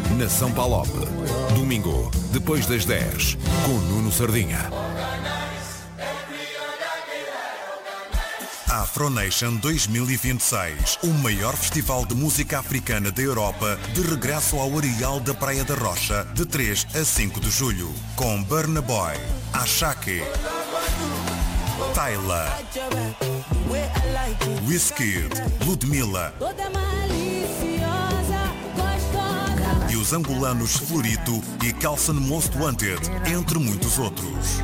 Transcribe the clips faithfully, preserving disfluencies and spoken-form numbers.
Nação Palop. Domingo, depois das dez, com Nuno Sardinha. Afronation dois mil e vinte e seis, o maior festival de música africana da Europa, de regresso ao Areal da Praia da Rocha, de três a cinco de julho, com Burna Boy, Ashake, Tyla, Wizkid, Ludmilla e os angolanos Florito e Kelson Most Wanted, entre muitos outros.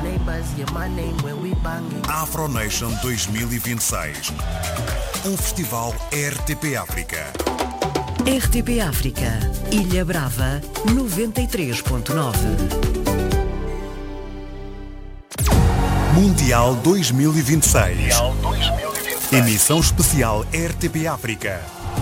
Afronation dois mil e vinte e seis, um festival R T P África. R T P África, Ilha Brava, noventa e três ponto nove. Mundial dois mil e vinte e seis. Emissão especial R T P África.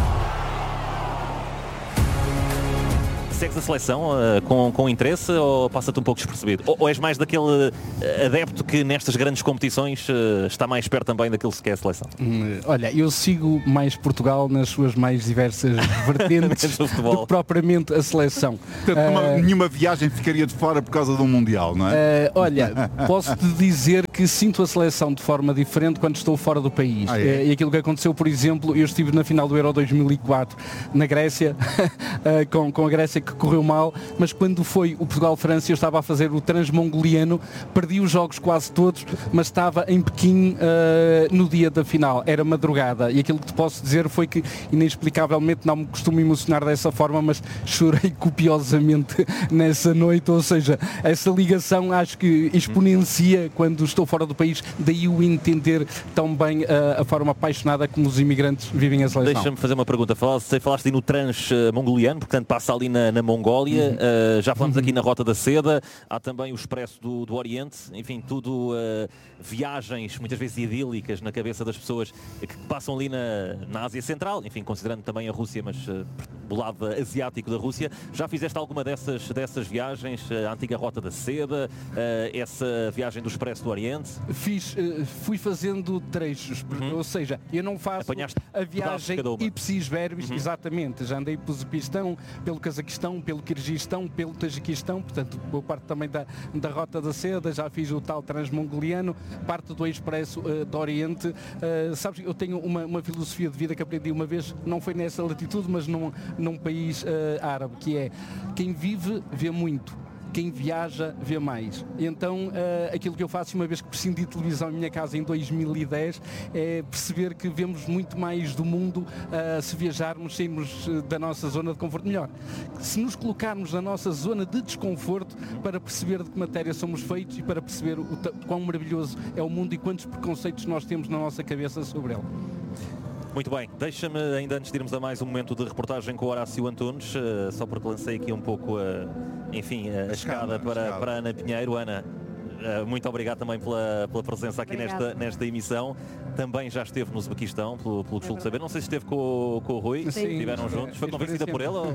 Segues a seleção uh, com, com interesse ou passa-te um pouco despercebido? Ou, ou és mais daquele uh, adepto que nestas grandes competições uh, está mais perto também daquilo que é a seleção? Hum, olha, eu sigo mais Portugal nas suas mais diversas vertentes do que propriamente a seleção. Portanto, uh, nenhuma viagem ficaria de fora por causa do Mundial, não é? Uh, olha, posso-te dizer que sinto a seleção de forma diferente quando estou fora do país. Ah, é? uh, e aquilo que aconteceu, por exemplo, eu estive na final do Euro dois mil e quatro na Grécia, uh, com, com a Grécia que correu mal, mas quando foi o Portugal-França eu estava a fazer o transmongoliano, perdi os jogos quase todos, mas estava em Pequim uh, no dia da final, era madrugada, e aquilo que te posso dizer foi que inexplicavelmente não me costumo emocionar dessa forma, mas chorei copiosamente nessa noite, ou seja, essa ligação acho que exponencia quando estou fora do país, daí o entender tão bem uh, a forma apaixonada como os imigrantes vivem a seleção. Deixa-me fazer uma pergunta, falaste, falaste aí no trans-mongoliano, portanto passa ali na, na Mongólia, uhum. uh, já falamos uhum. aqui na Rota da Seda, há também o Expresso do, do Oriente, enfim, tudo uh, viagens muitas vezes idílicas na cabeça das pessoas que passam ali na, na Ásia Central, enfim, considerando também a Rússia, mas uh, do lado asiático da Rússia. Já fizeste alguma dessas, dessas viagens, a antiga Rota da Seda, uh, essa viagem do Expresso do Oriente? Fiz, uh, fui fazendo trechos, uhum. ou seja, eu não faço Apanhaste a viagem ipsis verbis, uhum. exatamente, já andei pelo Uzbequistão, pelo Cazaquistão, pelo Quirguistão, pelo Tajiquistão, portanto, boa parte também da, da Rota da Seda, já fiz o tal transmongoliano, parte do Expresso uh, do Oriente. Uh, sabes, eu tenho uma, uma filosofia de vida que aprendi uma vez, não foi nessa latitude, mas num, num país uh, árabe, que é quem vive vê muito, quem viaja vê mais. Então, uh, aquilo que eu faço, uma vez que prescindi de televisão em minha casa em dois mil e dez, é perceber que vemos muito mais do mundo uh, se viajarmos, sairmos uh, da nossa zona de conforto. Melhor, se nos colocarmos na nossa zona de desconforto para perceber de que matéria somos feitos e para perceber o quão maravilhoso é o mundo e quantos preconceitos nós temos na nossa cabeça sobre ele. Muito bem, deixa-me, ainda antes de irmos a mais um momento de reportagem com o Horácio Antunes, uh, só porque lancei aqui um pouco, uh, enfim, uh, a escada para, para a Ana Pinheiro. Ana, uh, muito obrigado também pela, pela presença aqui nesta, nesta emissão. Também já esteve no Uzbequistão, pelo, pelo que julgo saber. Não sei se esteve com, com o Rui, Sim. estiveram juntos. Foi convencida por ele? Ou...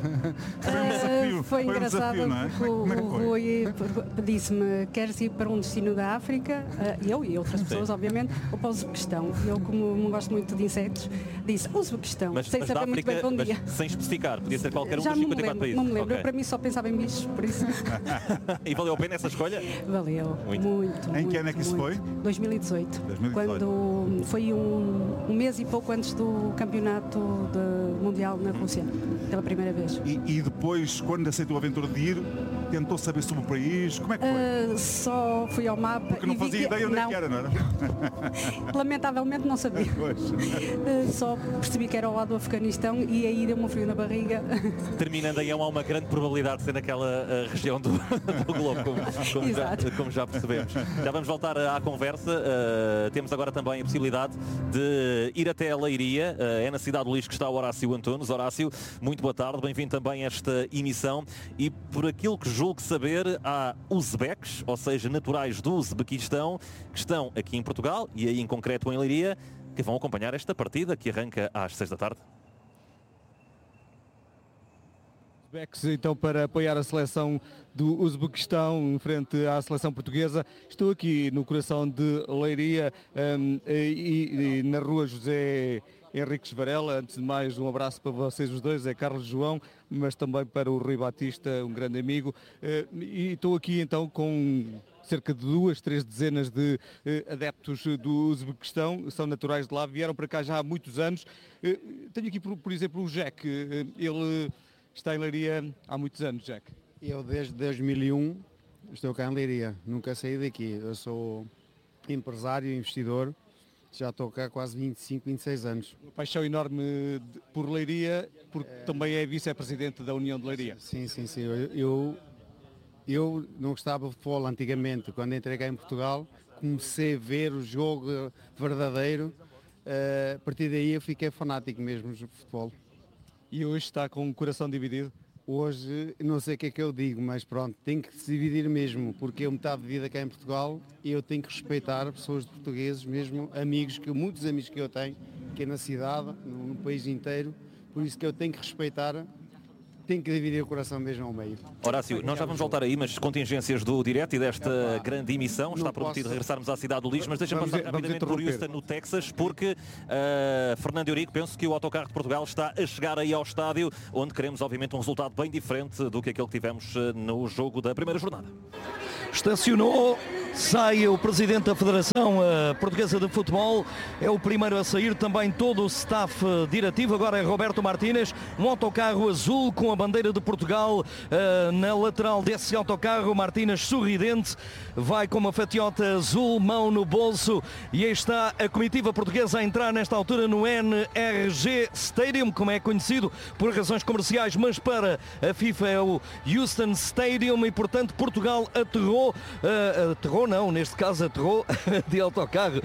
Uh, foi engraçado, foi um desafio, não é? Porque o, o Rui disse-me, queres ir para um destino da África? Uh, eu e outras pessoas, Sim. obviamente, ou para o Uzbequistão. Eu, como não gosto muito de insetos, disse Uzbequistão, mas, sem mas saber África, muito bem para um dia. Sem especificar, podia ser qualquer um já dos cinquenta e quatro países. Não me lembro, okay. eu para mim só pensava em bichos, por isso. E valeu a pena essa escolha? Valeu, muito. muito em que ano é que isso muito. foi? dois mil e dezoito. dois mil e dezoito. Quando foi um, um mês e pouco antes do campeonato de mundial na Rússia, pela primeira vez. E, e depois, quando aceitou a aventura de ir, tentou saber sobre o país? Como é que foi? Uh, só fui ao mapa. Porque não fazia ideia onde é que era, não era? Lamentavelmente não sabia. Uh, só percebi que era ao lado do Afeganistão e aí deu-me um frio na barriga. Terminando aí, há uma grande probabilidade de ser naquela uh, região do, do globo, como, como, já, como já percebemos. Já vamos voltar à conversa. Uh, temos agora também a possibilidade de ir até a Leiria. Uh, é na cidade do Lixo que está o Horácio Antunes. Horácio, muito boa tarde. Bem-vindo também a esta emissão. E por aquilo que julgo saber, há uzbeques, ou seja, naturais do Uzbequistão, que estão aqui em Portugal, e aí em concreto em Leiria, que vão acompanhar esta partida que arranca às seis da tarde. Uzbeques, então, para apoiar a seleção do Uzbequistão frente à seleção portuguesa. Estou aqui no coração de Leiria um, e, e na rua José Henriques Varela. Antes de mais, um abraço para vocês os dois, é Carlos João, mas também para o Rui Batista, um grande amigo. E estou aqui então com cerca de duas, três dezenas de adeptos do Uzbequistão, são naturais de lá, vieram para cá já há muitos anos. Tenho aqui, por, por exemplo, o Jack, ele está em Leiria há muitos anos, Jack. Eu desde dois mil e um estou cá em Leiria, nunca saí daqui, eu sou empresário, investidor. Já estou cá há quase vinte e cinco, vinte e seis anos. Uma paixão enorme por Leiria, porque é... também é vice-presidente da União de Leiria. Sim, sim, sim. Eu, eu, eu não gostava de futebol antigamente. Quando entrei cá em Portugal, comecei a ver o jogo verdadeiro. Uh, a partir daí eu fiquei fanático mesmo de futebol. E hoje está com o coração dividido? Hoje, não sei o que é que eu digo, mas pronto, tem que se dividir mesmo, porque eu metade de vida cá em Portugal e eu tenho que respeitar pessoas de portugueses, mesmo amigos, que muitos amigos que eu tenho, que é na cidade, no, no país inteiro, por isso que eu tenho que respeitar, tenho que dividir o coração mesmo ao meio. Horácio, nós já vamos voltar aí, mas contingências do direto e desta é, grande emissão, está prometido posso... regressarmos à cidade do Lixo, mas deixa-me passar rapidamente por Houston, no Texas, porque uh, Fernando Eurico, penso que o autocarro de Portugal está a chegar aí ao estádio, onde queremos obviamente um resultado bem diferente do que aquele que tivemos no jogo da primeira jornada. Estacionou, sai o presidente da Federação Portuguesa de Futebol, é o primeiro a sair, também todo o staff diretivo, agora é Roberto Martínez, um autocarro azul com a bandeira de Portugal uh, na lateral desse autocarro. Martínez sorridente, vai com uma fatiota azul, mão no bolso, e aí está a comitiva portuguesa a entrar nesta altura no N R G Stadium, como é conhecido por razões comerciais, mas para a FIFA é o Houston Stadium, e portanto Portugal aterrou, uh, aterrou não, neste caso aterrou de autocarro,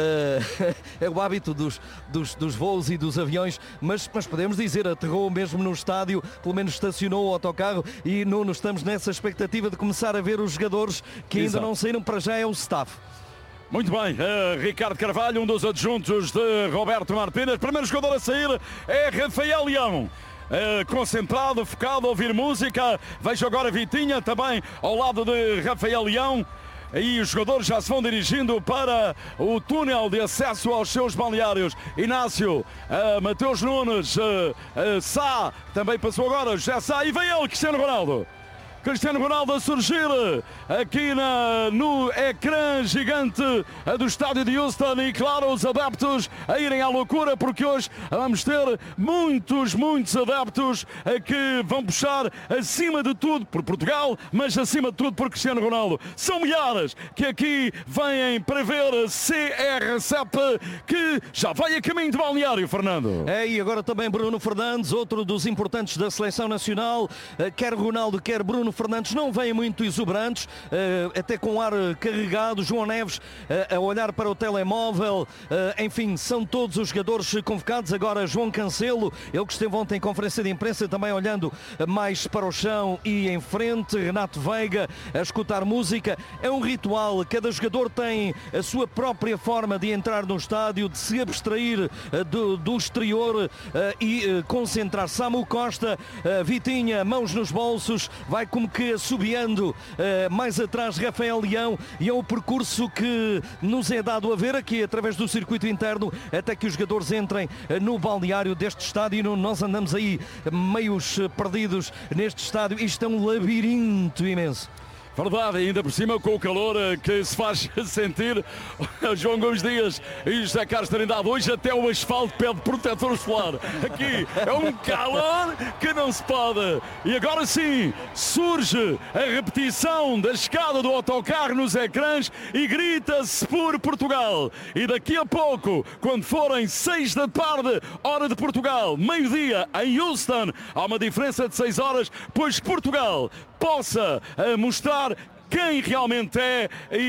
uh, é o hábito dos, dos, dos voos e dos aviões, mas, mas podemos dizer aterrou mesmo no estádio, pelo menos estacionou o autocarro, e Nuno, estamos nessa expectativa de começar a ver os jogadores que ainda Exato. Não saíram, para já é o staff. Muito bem, uh, Ricardo Carvalho, um dos adjuntos de Roberto Martínez. Primeiro jogador a sair é Rafael Leão. Uh, concentrado, focado a ouvir música. Vejo agora Vitinha também ao lado de Rafael Leão. E os jogadores já se vão dirigindo para o túnel de acesso aos seus balneários. Inácio, uh, Mateus Nunes, uh, uh, Sá, também passou agora, já Sá, e vem ele, Cristiano Ronaldo. Cristiano Ronaldo a surgir aqui na, no ecrã gigante do estádio de Houston, e claro, os adeptos a irem à loucura, porque hoje vamos ter muitos, muitos adeptos que vão puxar acima de tudo por Portugal, mas acima de tudo por Cristiano Ronaldo. São milhares que aqui vêm para ver C R sete, que já vai a caminho de balneário, Fernando. É, e agora também Bruno Fernandes, outro dos importantes da seleção nacional, quer Ronaldo, quer Bruno Fernandes não vêm muito exuberantes, até com ar carregado. João Neves a olhar para o telemóvel, enfim, são todos os jogadores convocados. Agora João Cancelo, ele que esteve ontem em conferência de imprensa, também olhando mais para o chão e em frente. Renato Veiga a escutar música. É um ritual, cada jogador tem a sua própria forma de entrar no estádio, de se abstrair do, do exterior e concentrar. Samu Costa, Vitinha, mãos nos bolsos, vai como que assobiando uh, mais atrás Rafael Leão, e é o percurso que nos é dado a ver aqui através do circuito interno até que os jogadores entrem uh, no balneário deste estádio. E nós andamos aí meios uh, perdidos neste estádio. Isto é um labirinto imenso. Verdade, ainda por cima com o calor que se faz sentir. João Gomes Dias e José Carlos Trindade, hoje até o asfalto pede protetor solar. Aqui é um calor que não se pode. E agora sim, surge a repetição da chegada do autocarro nos ecrãs e grita-se por Portugal. E daqui a pouco, quando forem seis da tarde, hora de Portugal, meio-dia em Houston, há uma diferença de seis horas, pois Portugal possa mostrar quem realmente é,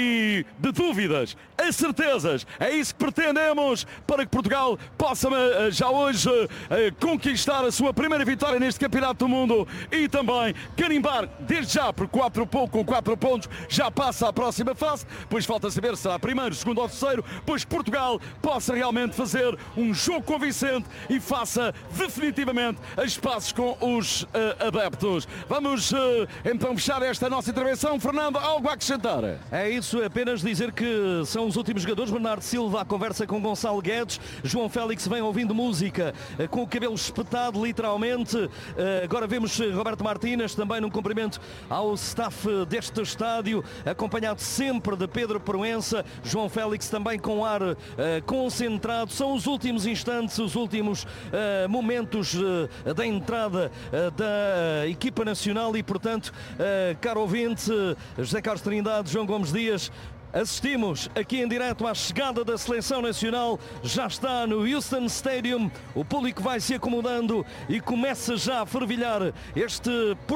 e de dúvidas a certezas. É isso que pretendemos para que Portugal possa já hoje conquistar a sua primeira vitória neste Campeonato do Mundo e também carimbar desde já por quatro, com quatro pontos, já passa à próxima fase, pois falta saber se será primeiro, segundo ou terceiro, pois Portugal possa realmente fazer um jogo convincente e faça definitivamente as pazes com os uh, adeptos. Vamos uh, então fechar esta nossa intervenção, Fernando. algo a acrescentar? É isso, apenas dizer que são os últimos jogadores. Bernardo Silva à conversa com Gonçalo Guedes. João Félix vem ouvindo música com o cabelo espetado, literalmente. Agora vemos Roberto Martínez também num cumprimento ao staff deste estádio, acompanhado sempre de Pedro Proença. João Félix também com ar uh, concentrado. São os últimos instantes, os últimos uh, momentos uh, da entrada uh, da equipa nacional e, portanto, uh, caro ouvinte, José Carlos Trindade, João Gomes Dias, assistimos aqui em direto à chegada da Seleção Nacional. Já está no Houston Stadium. O público vai se acomodando e começa já a fervilhar este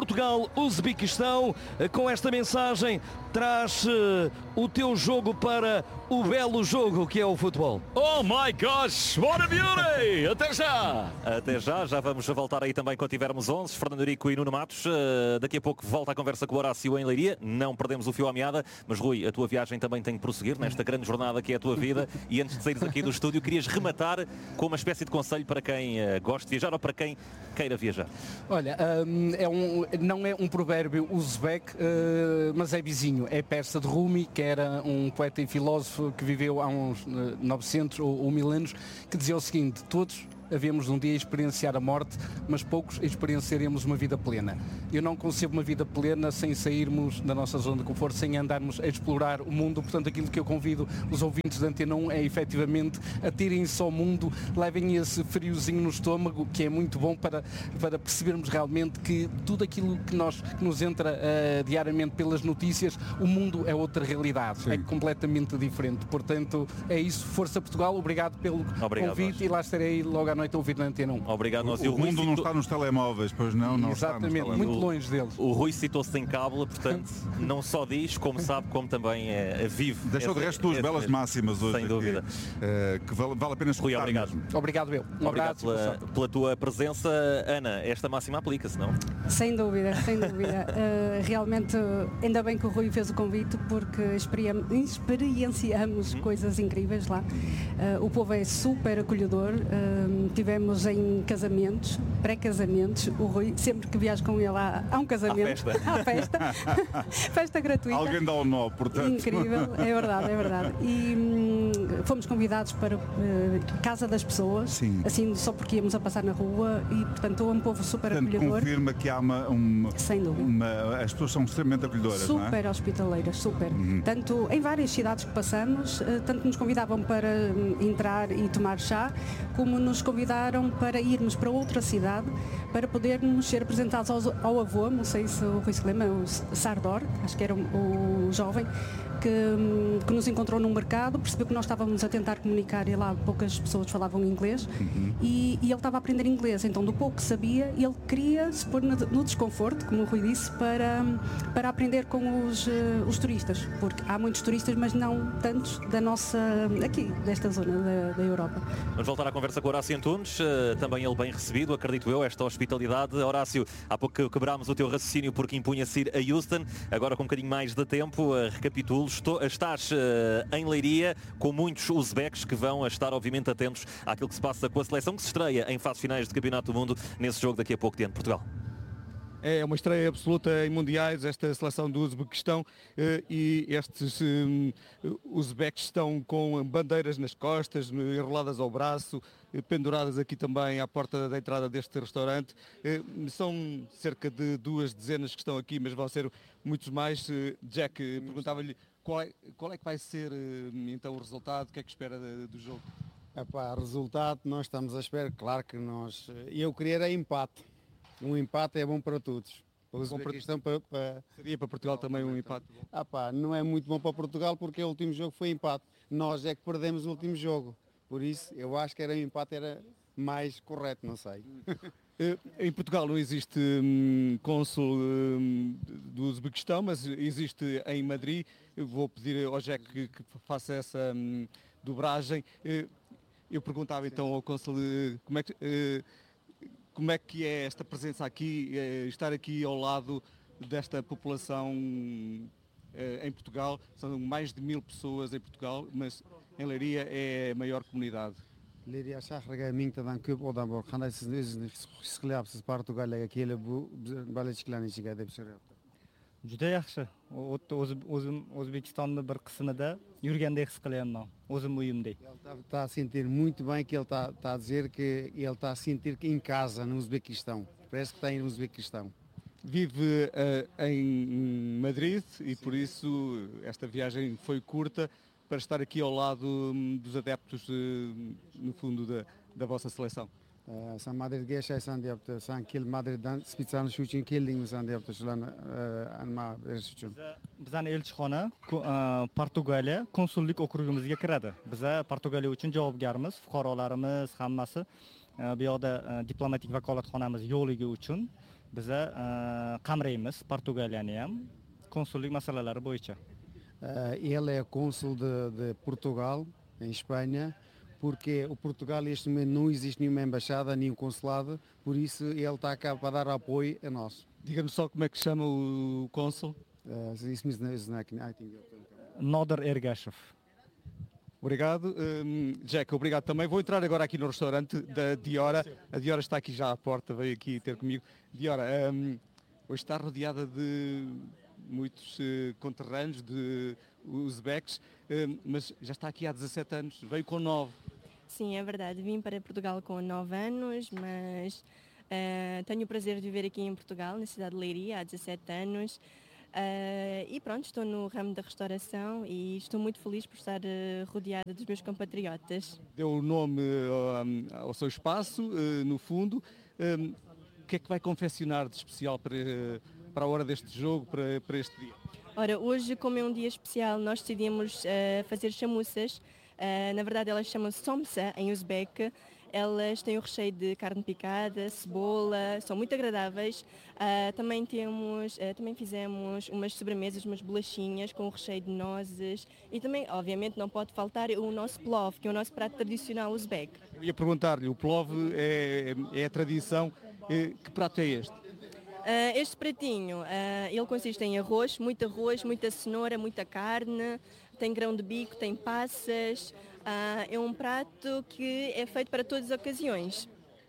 Portugal-Uzbequistão. Com esta mensagem, traz uh, o teu jogo para o belo jogo que é o futebol. Oh my gosh, what a beauty! Até já! Até já, já vamos voltar aí também quando tivermos onze. Fernando Eurico e Nuno Matos. Uh, daqui a pouco volta a conversa com o Horácio em Leiria. Não perdemos o fio à meada, mas Rui, a tua viagem também tem que prosseguir nesta grande jornada que é a tua vida. E antes de saíres aqui do estúdio, querias rematar com uma espécie de conselho para quem uh, gosta de viajar ou para quem queira viajar. Olha, um, é um, não é um provérbio uzbek, uh, mas é vizinho. É persa de Rumi, que era um poeta e filósofo que viveu há uns uh, novecentos ou, ou mil anos, que dizia o seguinte: todos havemos um dia experienciar a morte, mas poucos experienciaremos uma vida plena. Eu não concebo uma vida plena sem sairmos da nossa zona de conforto, sem andarmos a explorar o mundo. Portanto, aquilo que eu convido os ouvintes da Antena um é efetivamente atirem-se ao mundo, levem esse friozinho no estômago, que é muito bom para, para percebermos realmente que tudo aquilo que, nós, que nos entra uh, diariamente pelas notícias, o mundo é outra realidade. Sim. É completamente diferente. Portanto, é isso. Força Portugal, obrigado pelo obrigado, convite nós. E lá estarei logo à noite a ouvir na Antena um. Obrigado, nós. O, o mundo não está nos telemóveis, pois não, não Exatamente, está nos muito longe deles. O, o Rui citou-se em cábula, portanto, não só diz, como sabe, como também é, é vive. Deixou de resto duas belas máximas hoje. Sem aqui, dúvida. Uh, que vale, vale a pena escutar. Rui, obrigado. Mesmo. Obrigado eu. Um obrigado pela, pela tua presença. Ana, esta máxima aplica-se, não? Sem dúvida, sem dúvida. Uh, realmente, ainda bem que o Rui fez o convite, porque experienciamos uhum. coisas incríveis lá. Uh, o povo é super acolhedor. Uh, tivemos em casamentos, pré-casamentos. O Rui, sempre que viajo com ele, há, há um casamento. À festa. Há festa. Festa gratuita. Alguém dá o nó, portanto. Incrível, é verdade, é verdade. E hum, fomos convidados para uh, casa das pessoas, Sim. assim só porque íamos a passar na rua e, portanto, é um povo super portanto, acolhedor. Confirma que há uma, uma, Sem dúvida. uma... As pessoas são extremamente acolhedoras, super não é? hospitaleiras, super. Uhum. Tanto em várias cidades que passamos, uh, tanto nos convidavam para um, entrar e tomar chá, como nos convidaram para irmos para outra cidade para podermos ser apresentados ao, ao avô, não sei se o Rui se lembra, o Sardor, acho que era o, o jovem, que, que nos encontrou no mercado, percebeu que nós estávamos a tentar comunicar e lá poucas pessoas falavam inglês uhum. e, e ele estava a aprender inglês, então do pouco que sabia, ele queria se pôr no, no desconforto, como o Rui disse, para, para aprender com os, uh, os turistas, porque há muitos turistas, mas não tantos da nossa, aqui, desta zona da, da Europa. Vamos voltar à conversa com o Horácio Antunes, uh, também ele bem recebido, acredito eu, esta hospitalidade. Horácio, há pouco quebrámos o teu raciocínio porque impunha-se ir a Houston, agora com um bocadinho mais de tempo, uh, recapitulo. Estou, estás uh, em Leiria com muitos uzbeques que vão estar obviamente atentos àquilo que se passa com a seleção que se estreia em fases finais de Campeonato do Mundo nesse jogo daqui a pouco diante de Portugal. É uma estreia absoluta em mundiais, esta seleção do Uzbequistão, e estes um, uzbeques estão com bandeiras nas costas, enroladas ao braço, penduradas aqui também à porta da entrada deste restaurante. São cerca de duas dezenas que estão aqui, mas vão ser muitos mais. Jack, perguntava-lhe qual é, qual é que vai ser então o resultado, o que é que espera do jogo? Epá, resultado, nós estamos à espera, claro que nós, eu queria era empate. Um empate é bom para todos. Bom para, para, para... Seria para Portugal também um empate? Ah pá, não é muito bom para Portugal porque o último jogo foi empate. Nós é que perdemos o último jogo. Por isso, eu acho que era um empate, era mais correto, não sei. Em Portugal não existe hum, cônsul hum, do Uzbequistão, mas existe em Madrid. Eu vou pedir ao Jack que, que faça essa hum, dobragem. Eu perguntava então ao cônsul como é que... Como é que é esta presença aqui, estar aqui ao lado desta população em Portugal? São mais de mil pessoas em Portugal, mas em Leiria é a maior comunidade. Leiria şehri mingtadan köp odam var. Qanday siz o'zingiz his qilyapsiz Portugaliyaga kelib bu balachiklanishiga deb so'rayapti. Juda yaxshi. O'zim O'zbekistonning bir qismida yurgandek his qilyapman. O'zim uyimdek. Ele está a sentir muito bem, que ele está, está a dizer que ele está a sentir que em casa no Uzbequistão. Parece que está no Uzbequistão. Vive uh, em Madrid e por isso esta viagem foi curta para estar aqui ao lado um, dos adeptos, uh, no fundo, da, da vossa seleção. Sen Madridga yashaysan deyapti. Sen kel Madriddan spesial shu uchun keldingmisan deyapti, shularni nima berish uchun. Bizning elchixona Portugaliya konsullik okrugimizga kiradi. Biz Portugaliya uchun javobgarmiz, fuqarolarimiz hammasi bu yoqda diplomatik vakolatxonamiz yo'qligi uchun biz qamraymiz Portugaliyani ham konsullik masalalari bo'yicha. Ele é cônsul de, de Portugal em Espanha. Porque o Portugal neste momento não existe nenhuma embaixada, nenhum consulado, por isso ele está cá para dar apoio a nós. Diga-me só como é que chama o cônsul? Noder Ergashev. Obrigado. Um, Jack, obrigado também. Vou entrar agora aqui no restaurante da Diora. A Diora está aqui já à porta, veio aqui ter comigo. Diora, um, hoje está rodeada de muitos uh, conterrâneos, de uzbeques, uh, mas já está aqui há dezassete anos, veio com nove. Sim, é verdade. Vim para Portugal com nove anos, mas uh, tenho o prazer de viver aqui em Portugal, na cidade de Leiria, há dezassete anos. Uh, e pronto, estou no ramo da restauração e estou muito feliz por estar uh, rodeada dos meus compatriotas. Deu o nome uh, ao seu espaço, uh, no fundo. Um, o que é que vai confeccionar de especial para, uh, para a hora deste jogo, para, para este dia? Ora, hoje, como é um dia especial, nós decidimos uh, fazer chamuças. Uh, na verdade, elas chamam-se somsa em uzbek. Elas têm o recheio de carne picada, cebola, são muito agradáveis. Uh, também temos, uh, também fizemos umas sobremesas, umas bolachinhas com o recheio de nozes. E também, obviamente, não pode faltar o nosso plov, que é o nosso prato tradicional uzbek. Eu ia perguntar-lhe, o plov é, é a tradição. Que prato é este? Uh, este pratinho, uh, ele consiste em arroz, muito arroz, muita cenoura, muita carne, tem grão de bico, tem passas. Uh, é um prato que é feito para todas as ocasiões.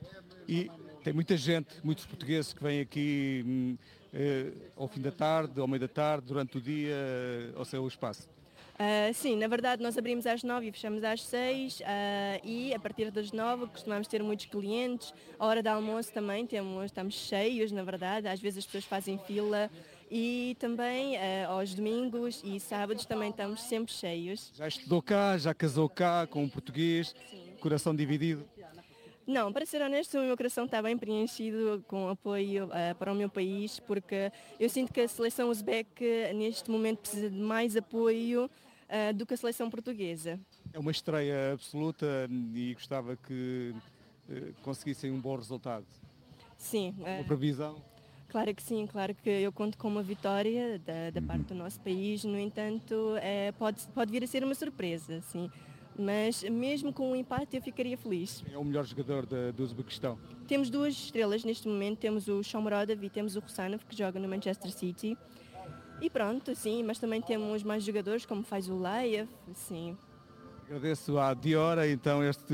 E tem muita gente, muitos portugueses que vêm aqui hum, eh, ao fim da tarde, ao meio da tarde, durante o dia, eh, ao seu espaço. Uh, sim, na verdade nós abrimos às nove e fechamos às seis uh, e a partir das nove costumamos ter muitos clientes. A hora de almoço também temos, estamos cheios, na verdade, às vezes as pessoas fazem fila e também uh, aos domingos e sábados também estamos sempre cheios. Já estudou cá, já casou cá com um português, sim. Coração dividido? Não, para ser honesto, o meu coração está bem preenchido com apoio uh, para o meu país, porque eu sinto que a seleção uzbek neste momento precisa de mais apoio uh, do que a seleção portuguesa. É uma estreia absoluta e gostava que uh, conseguissem um bom resultado. Sim. Uh, uma previsão? Claro que sim, claro que eu conto com uma vitória da, da parte do nosso país, no entanto, uh, pode, pode vir a ser uma surpresa, sim. Mas mesmo com um empate eu ficaria feliz. É o melhor jogador da, do Uzbequistão? Temos duas estrelas neste momento, temos o Shomurodov e temos o Rusanov, que joga no Manchester City. E pronto, sim, mas também temos mais jogadores, como faz o Laiev, sim. Agradeço à Diora, então, este,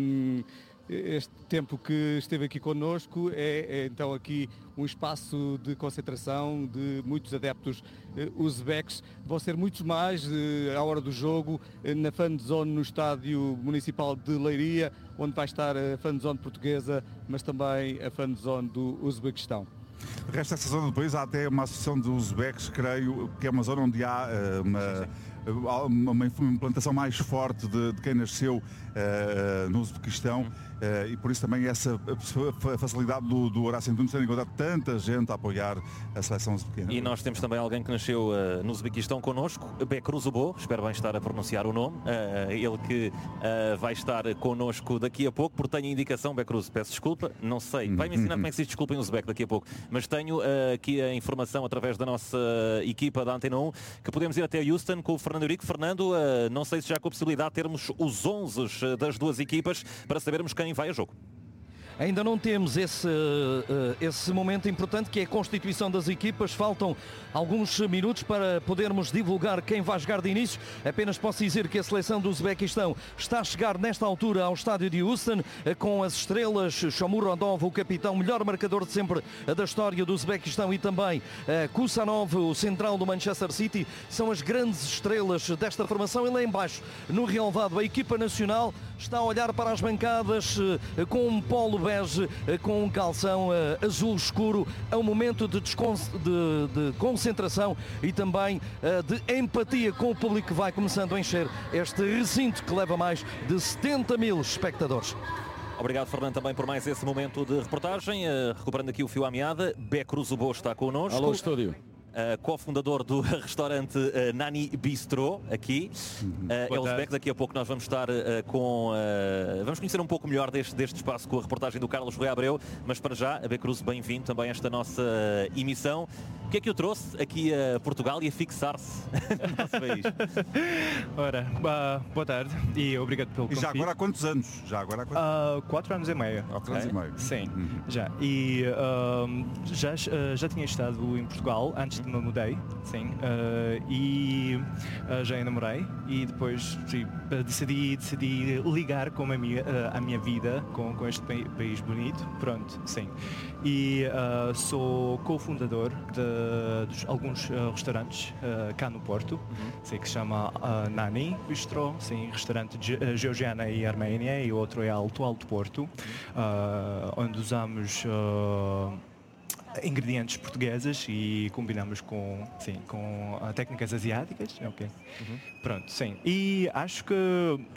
este tempo que esteve aqui connosco. É, é então aqui um espaço de concentração de muitos adeptos uh, uzbeques. Vão ser muitos mais uh, à hora do jogo, uh, na fan zone no estádio municipal de Leiria, onde vai estar a fan zone portuguesa, mas também a fan zone do Uzbequistão. Resta essa zona do país, há até uma associação de uzbeques, creio, que é uma zona onde há uh, uma... uma implantação mais forte de, de quem nasceu uh, no Uzbequistão uh, e por isso também essa facilidade do, do Horácio Antunes ter encontrado tanta gente a apoiar a seleção uzbequina. E nós temos também alguém que nasceu uh, no Uzbequistão connosco, Bekrouz Ubo, espero bem estar a pronunciar o nome, uh, ele que uh, vai estar connosco daqui a pouco, porque tenho a indicação, Bekrouz, peço desculpa, não sei, vai-me ensinar como é que se diz desculpa em uzbeque daqui a pouco, mas tenho uh, aqui a informação através da nossa equipa da Antena um, que podemos ir até Houston com o Fernando Eurico. Fernando, uh, não sei se já com a possibilidade de termos os onze das duas equipas para sabermos quem vai a jogo. Ainda não temos esse, esse momento importante que é a constituição das equipas. Faltam alguns minutos para podermos divulgar quem vai jogar de início. Apenas posso dizer que a seleção do Uzbequistão está a chegar nesta altura ao estádio de Houston com as estrelas Shomurodov, o capitão, melhor marcador de sempre da história do Uzbequistão, e também Kusanov, o central do Manchester City. São as grandes estrelas desta formação. E lá embaixo, no relevado, a equipa nacional está a olhar para as bancadas com um polo bege, com um calção azul escuro. É um momento de, de, de concentração e também de empatia com o público que vai começando a encher este recinto que leva mais de setenta mil espectadores. Obrigado, Fernando, também por mais esse momento de reportagem. Uh, recuperando aqui o fio à meada, Becruz Ubo está connosco. Alô, estúdio. Uh, cofundador do restaurante uh, Nani Bistro, aqui. Uh, é Uzbek. Daqui a pouco nós vamos estar uh, com... Uh, vamos conhecer um pouco melhor deste, deste espaço com a reportagem do Carlos Rui Abreu, mas para já, a Becruz, bem-vindo também a esta nossa uh, emissão. O que é que o trouxe aqui a Portugal e a fixar-se no nosso país? Ora, uh, boa tarde e obrigado pelo convite. E já agora há quantos anos? Já agora há quantos... Uh, quatro anos e meio. Quatro anos e meio. Sim, uhum. já. E uh, já, uh, já tinha estado em Portugal antes de me mudei, sim. Uh, e uh, já namorei e depois sim, decidi, decidi ligar com a minha, uh, a minha vida com, com este país bonito. Pronto, sim. E uh, sou cofundador de de alguns uh, restaurantes uh, cá no Porto, uhum. Sim, que se chama uh, Nani Bistro, sim, restaurante de, uh, georgiana e arménia, e outro é Alto Alto Porto, uh, onde usamos uh, ingredientes portugueses e combinamos com, sim, com uh, técnicas asiáticas. Ok. Uhum. Pronto, sim. E acho que